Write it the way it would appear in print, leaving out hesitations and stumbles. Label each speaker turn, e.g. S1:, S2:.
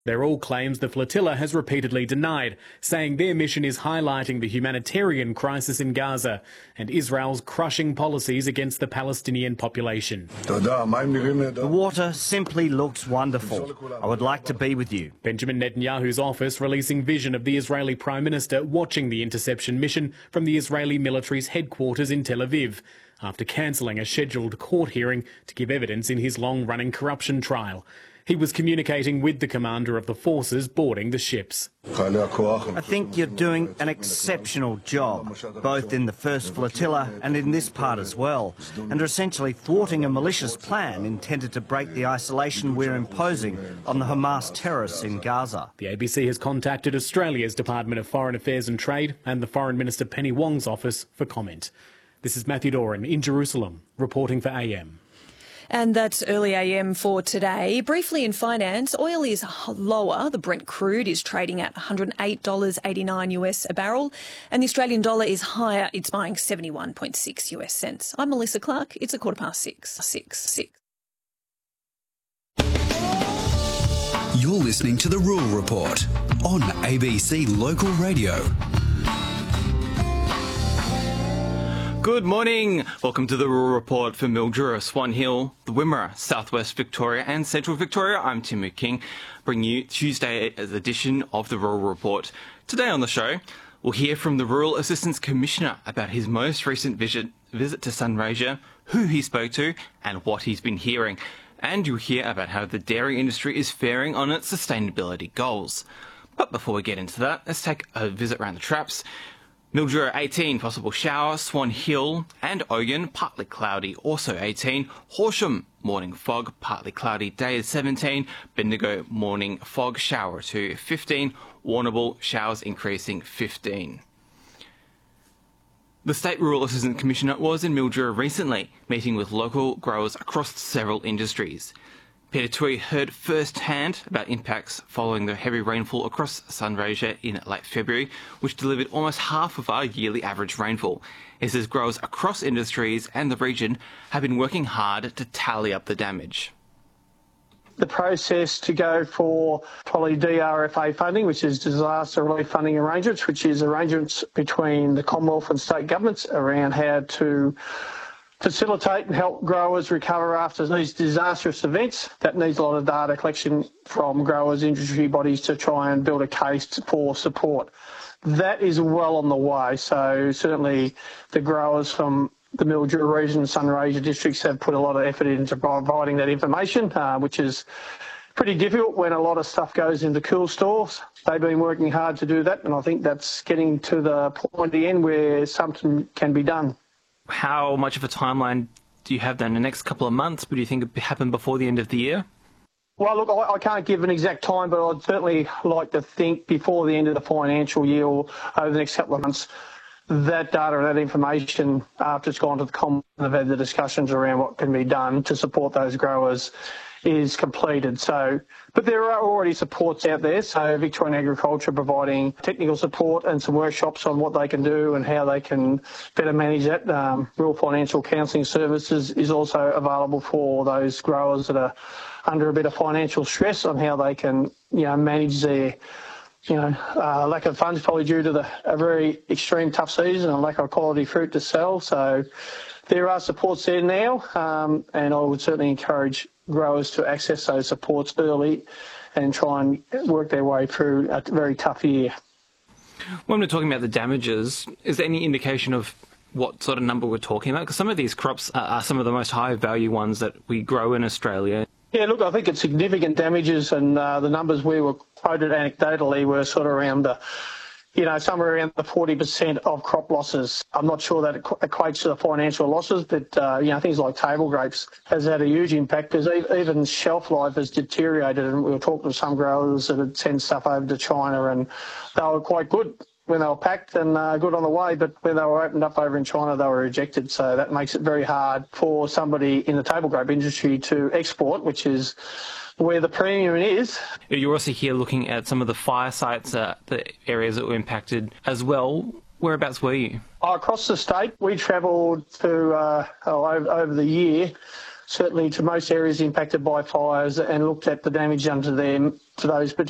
S1: They're all claims the flotilla has repeatedly denied, saying their mission is highlighting the humanitarian crisis in Gaza and Israel's crushing policies against the Palestinian population.
S2: The water simply looks wonderful. I would like to be with you.
S1: Benjamin Netanyahu's office releasing vision of the Israeli Prime Minister watching the interception mission from the Israeli military's headquarters in Tel Aviv, after cancelling a scheduled court hearing to give evidence in his long-running corruption trial. He was communicating with the commander of the forces boarding the ships.
S2: I think you're doing an exceptional job, both in the first flotilla and in this part as well, and are essentially thwarting a malicious plan intended to break the isolation we're imposing on the Hamas terrorists in Gaza.
S1: The ABC has contacted Australia's Department of Foreign Affairs and Trade and the Foreign Minister Penny Wong's office for comment. This is Matthew Doran in Jerusalem, reporting for AM.
S3: And that's early AM for today. Briefly in finance, oil is lower. The Brent crude is trading at $108.89 US a barrel, and the Australian dollar is higher. It's buying 71.6 US cents. I'm Melissa Clark. It's 6:15.
S4: You're listening to The Rural Report on ABC Local Radio.
S5: Good morning. Welcome to the Rural Report for Mildura, Swan Hill, the Wimmera, Southwest Victoria and Central Victoria. I'm Tim King, bringing you Tuesday's edition of the Rural Report. Today on the show, we'll hear from the Rural Assistance Commissioner about his most recent visit to Sunraysia, who he spoke to and what he's been hearing. And you'll hear about how the dairy industry is faring on its sustainability goals. But before we get into that, let's take a visit around the traps. Mildura 18, possible shower. Swan Hill and Ogun, partly cloudy, also 18. Horsham, morning fog, partly cloudy, day is 17. Bendigo, morning fog, shower to 15. Warrnambool, showers increasing 15. The State Rural Assistant Commissioner was in Mildura recently, meeting with local growers across several industries. Peter Tui heard firsthand about impacts following the heavy rainfall across Sunraysia in late February, which delivered almost half of our yearly average rainfall. He says growers across industries and the region have been working hard to tally up the damage.
S6: The process to go for probably DRFA funding, which is disaster relief funding arrangements, which is arrangements between the Commonwealth and state governments around how to facilitate and help growers recover after these disastrous events. That needs a lot of data collection from growers, industry bodies to try and build a case for support. That is well on the way. So certainly the growers from the Mildura region and Sunraysia districts have put a lot of effort into providing that information, which is pretty difficult when a lot of stuff goes into cool stores. They've been working hard to do that, and I think that's getting to the point at the end where something can be done.
S5: How much of a timeline do you have then? The next couple of months, but do you think it happen before the end of the year?
S6: Well, look, I can't give an exact time, but I'd certainly like to think before the end of the financial year or over the next couple of months, that data and that information, after it's gone to the Commonwealth and they've had the discussions around what can be done to support those growers, is completed. But there are already supports out there. So Victorian Agriculture providing technical support and some workshops on what they can do and how they can better manage that. Rural Financial Counselling Services is also available for those growers that are under a bit of financial stress on how they can, manage their, lack of funds probably due to a very extreme tough season and lack of quality fruit to sell. So there are supports there now, and I would certainly encourage growers to access those supports early and try and work their way through a very tough year.
S5: When we're talking about the damages, is there any indication of what sort of number we're talking about? Because some of these crops are some of the most high value ones that we grow in Australia.
S6: Yeah, look, I think it's significant damages, and the numbers we were quoted anecdotally were sort of around somewhere around the 40% of crop losses. I'm not sure that equates to the financial losses, but, things like table grapes has had a huge impact because even shelf life has deteriorated. And we were talking to some growers that had sent stuff over to China and they were quite good when they were packed and good on the way, but when they were opened up over in China, they were rejected. So that makes it very hard for somebody in the table grape industry to export, which is where the premium is.
S5: You're also here looking at some of the fire sites, the areas that were impacted as well. Whereabouts were you?
S6: Across the state, we travelled to over the year, certainly to most areas impacted by fires, and looked at the damage done to them, to those particular